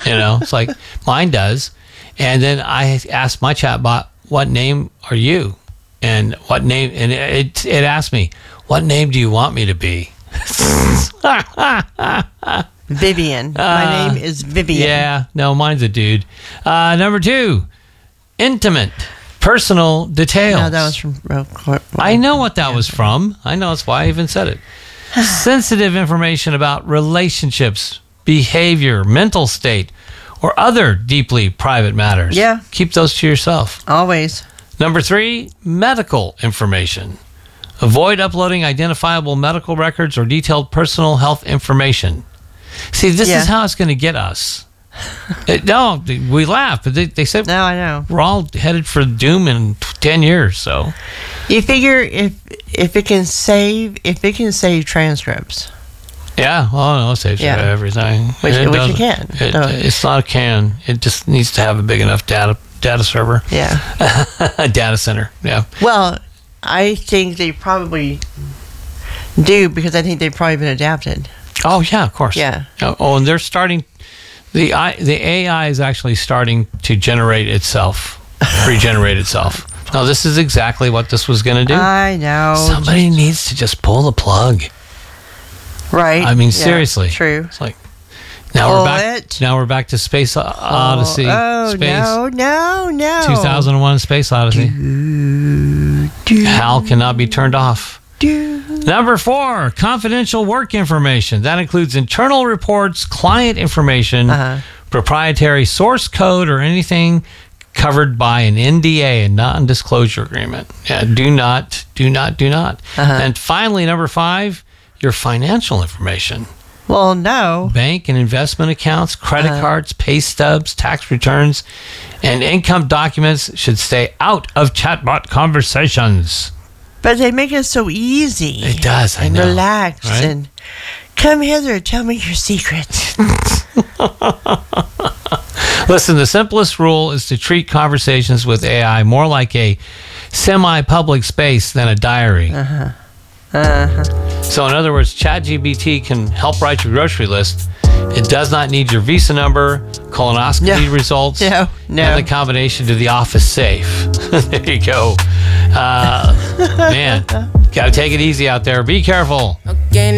It's like mine does. And then I asked my chatbot, what name are you? And what name? And it asked me, what name do you want me to be? Vivian. My name is Vivian. Yeah, no, mine's a dude. Number 2, intimate, personal details. No, that was from I know what that was from. I know, that's why I even said it. Sensitive information about relationships, behavior, mental state, or other deeply private matters. Yeah. Keep those to yourself. Always. Number 3, medical information. Avoid uploading identifiable medical records or detailed personal health information. See, this is how it's going to get us. No, we laugh, but they said no, I know. We're all headed for doom in 10 years. So you figure if it can save transcripts. Yeah, well, no, it saves everything. Which you can. It's not a can. It just needs to have a big enough data server. Yeah. A data center. Yeah. Well, I think they probably do because I think they've probably been adapted. Oh yeah, of course. Yeah. Oh, and they're starting. The AI is actually starting to generate itself, regenerate itself. Now, this is exactly what this was going to do. I know. Somebody needs to just pull the plug. Right. I mean, seriously. True. It's like now we're back to Space Odyssey. No. 2001 Space Odyssey. HAL cannot be turned off. Number 4, confidential work information. That includes internal reports, client information, proprietary source code, or anything covered by an NDA, a non-disclosure agreement. Yeah, do not. And finally, number 5, your financial information. Well, no. Bank and investment accounts, credit cards, pay stubs, tax returns, and income documents should stay out of chatbot conversations. But they make it so easy. It does, I know. And relaxed. Right? And come hither, tell me your secrets. Listen, the simplest rule is to treat conversations with AI more like a semi-public space than a diary. So in other words, ChatGPT can help write your grocery list. It does not need your Visa number, colonoscopy results, and the combination to the office safe. There you go. Man, got to take it easy out there. Be careful. Okay.